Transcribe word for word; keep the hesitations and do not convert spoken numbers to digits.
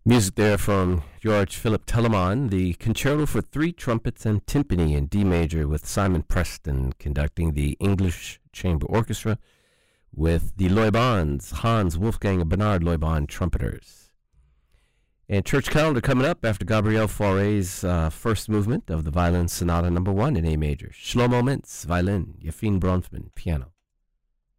Music there from George Philip Telemann, the Concerto for Three Trumpets and Timpani in D major, with Simon Preston conducting the English Chamber Orchestra with the Leubans, Hans Wolfgang and Bernard Leuban trumpeters. And church calendar coming up after Gabriel Fauré's uh, first movement of the Violin Sonata number one in A major. Shlomo Mintz, violin, Yefim Bronfman, piano.